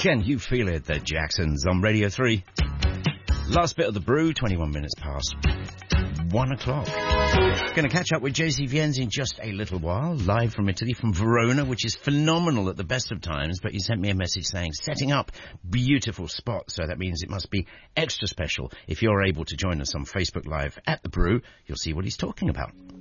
Can you feel it? The Jacksons on Radio 3. Last bit of the brew, 21 minutes past 1 o'clock. Going to catch up with JC Viens in just a little while, live from Italy, from Verona, which is phenomenal at the best of times, but you sent me a message saying, setting up, beautiful spot, so that means it must be extra special. If you're able to join us on Facebook Live at The Brew, you'll see what he's talking about.